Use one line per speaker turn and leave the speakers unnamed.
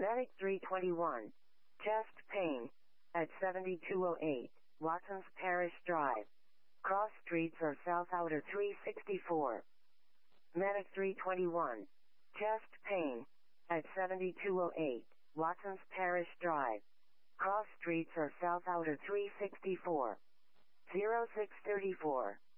Medic 321. Chest pain. At 7208, Watsons Parish Drive. Cross streets or South Outer 364. Medic 321. Chest pain. At 7208, Watsons Parish Drive. Cross streets or South Outer 364. 0634.